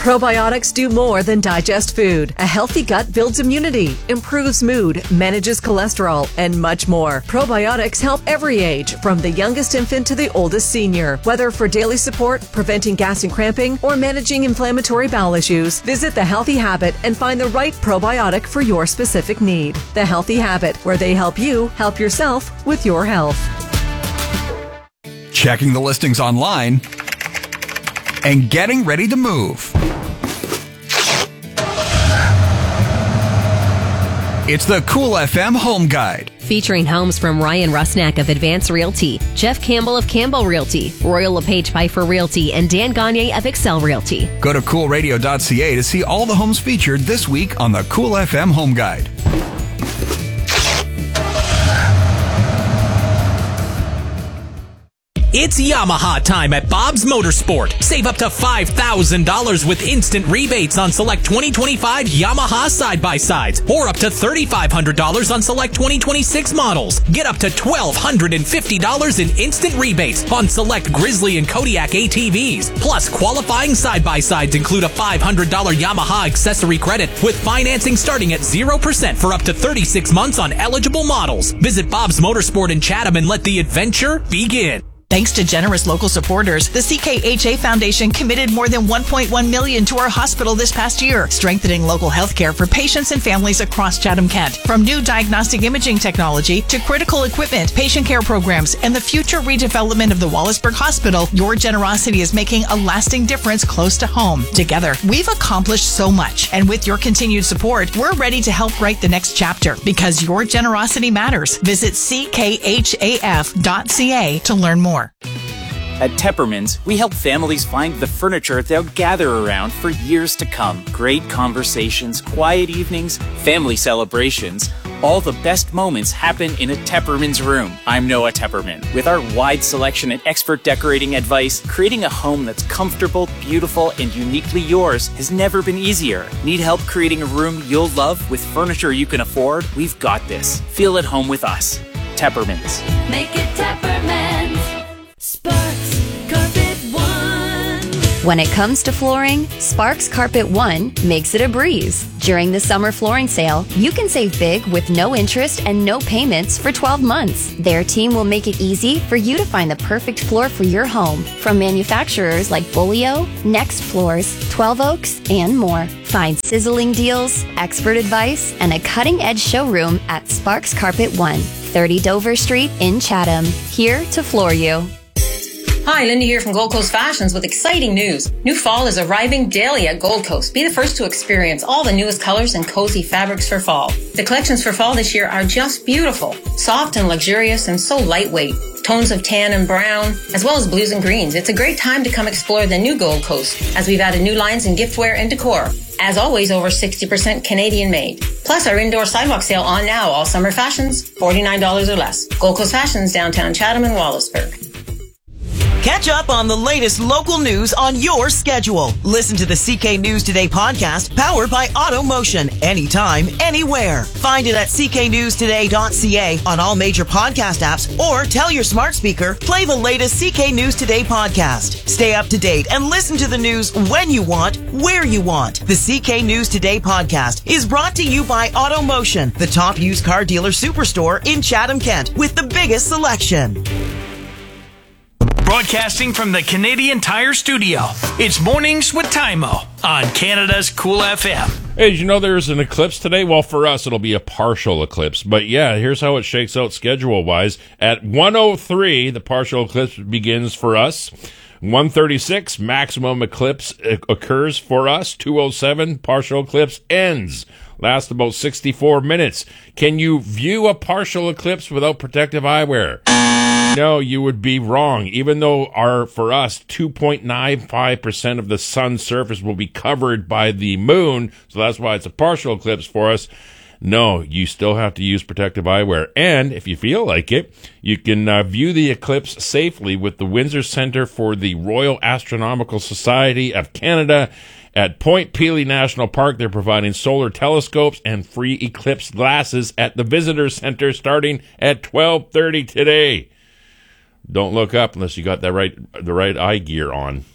Probiotics do more than digest food. A healthy gut builds immunity, improves mood, manages cholesterol, and much more. Probiotics help every age, from the youngest infant to the oldest senior. Whether for daily support, preventing gas and cramping, or managing inflammatory bowel issues, visit The Healthy Habit and find the right probiotic for your specific need. The Healthy Habit, where they help you help yourself with your health. Checking the listings online and getting ready to move. It's the Cool FM Home Guide. Featuring homes from Ryan Rusnak of Advance Realty, Jeff Campbell of Campbell Realty, Royal LePage Piper Realty, and Dan Gagne of Excel Realty. Go to coolradio.ca to see all the homes featured this week on the Cool FM Home Guide. It's Yamaha time at Bob's Motorsport. Save up to $5,000 with instant rebates on select 2025 Yamaha side-by-sides, or up to $3,500 on select 2026 models. Get up to $1,250 in instant rebates on select Grizzly and Kodiak ATVs. Plus, qualifying side-by-sides include a $500 Yamaha accessory credit with financing starting at 0% for up to 36 months on eligible models. Visit Bob's Motorsport in Chatham and let the adventure begin. Thanks to generous local supporters, the CKHA Foundation committed more than $1.1 million to our hospital this past year, strengthening local health care for patients and families across Chatham-Kent. From new diagnostic imaging technology to critical equipment, patient care programs, and the future redevelopment of the Wallaceburg Hospital, your generosity is making a lasting difference close to home. Together, we've accomplished so much, and with your continued support, we're ready to help write the next chapter, because your generosity matters. Visit ckhaf.ca to learn more. At Tepperman's, we help families find the furniture they'll gather around for years to come. Great conversations, quiet evenings, family celebrations. All the best moments happen in a Tepperman's room. I'm Noah Tepperman. With our wide selection and expert decorating advice, creating a home that's comfortable, beautiful, and uniquely yours has never been easier. Need help creating a room you'll love with furniture you can afford? We've got this. Feel at home with us. Tepperman's. Make it Tepperman's. Sparks Carpet One. When it comes to flooring, Sparks Carpet One makes it a breeze. During the summer flooring sale, you can save big with no interest and no payments for 12 months. Their team will make it easy for you to find the perfect floor for your home from manufacturers like Bolio, Next Floors, 12 Oaks, and more. Find sizzling deals, expert advice, and a cutting-edge showroom at Sparks Carpet One, 30 Dover Street in Chatham. Here to floor you. Hi, Linda here from Gold Coast Fashions with exciting news. New fall is arriving daily at Gold Coast. Be the first to experience all the newest colors and cozy fabrics for fall. The collections for fall this year are just beautiful. Soft and luxurious and so lightweight. Tones of tan and brown, as well as blues and greens. It's a great time to come explore the new Gold Coast, as we've added new lines in giftware and decor. As always, over 60% Canadian made. Plus, our indoor sidewalk sale on now. All summer fashions, $49 or less. Gold Coast Fashions, downtown Chatham and Wallaceburg. Catch up on the latest local news on your schedule. Listen to the CK News Today podcast, powered by AutoMotion, anytime, anywhere. Find it at cknewstoday.ca on all major podcast apps, or tell your smart speaker, play the latest CK News Today podcast. Stay up to date and listen to the news when you want, where you want. The CK News Today podcast is brought to you by AutoMotion, the top used car dealer superstore in Chatham-Kent with the biggest selection. Broadcasting from the Canadian Tire Studio, it's Mornings with Taimo on Canada's Cool FM. Hey, did you know there's an eclipse today? Well, for us, it'll be a partial eclipse. But yeah, here's how it shakes out schedule-wise. At 1:03, the partial eclipse begins for us. 1:36, maximum eclipse occurs for us. 2:07, partial eclipse ends. Lasts about 64 minutes. Can you view a partial eclipse without protective eyewear? No, you would be wrong. Even though for us, 2.95% of the sun's surface will be covered by the moon, so that's why it's a partial eclipse for us. No, you still have to use protective eyewear. And if you feel like it, you can view the eclipse safely with the Windsor Centre for the Royal Astronomical Society of Canada. At Point Pelee National Park, they're providing solar telescopes and free eclipse glasses at the Visitor Center starting at 12:30 today. Don't look up unless you got the right eye gear on.